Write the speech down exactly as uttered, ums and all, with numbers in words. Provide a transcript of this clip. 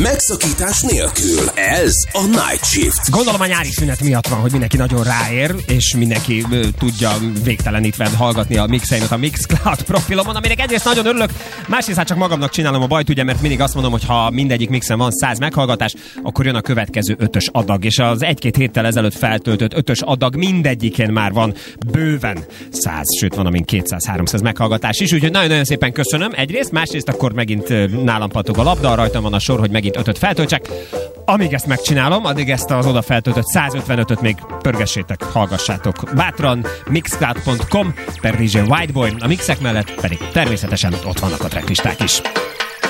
Megszakítás nélkül. Ez a Night Shift. Gondolom a nyári szünet miatt van, hogy mindenki nagyon ráér, és mindenki ö, tudja végtelenítve hallgatni a mixeimet a Mixcloud profilomon, aminek egyrészt nagyon örülök, másrészt hát csak magamnak csinálom a bajt, ugye, mert mindig azt mondom, hogy ha mindegyik mixen van száz meghallgatás, akkor jön a következő ötös adag, és az egy-két héttel ezelőtt feltöltött ötös adag mindegyiken már van bőven száz, sőt van amin kétszáz-háromszáz meghallgatás is, úgyhogy nagyon-nagyon szépen köszönöm egyrészt, másrészt akkor megint nálam patog a labda, rajtam van a sor, hogy megint ötöt feltöltsek. Amíg ezt megcsinálom, addig ezt az oda feltöltött százötvenötöt még pörgessétek, hallgassátok bátran, mixcloud pont com per dé jé Whiteboy, a mixek mellett pedig természetesen ott vannak a tracklisták is.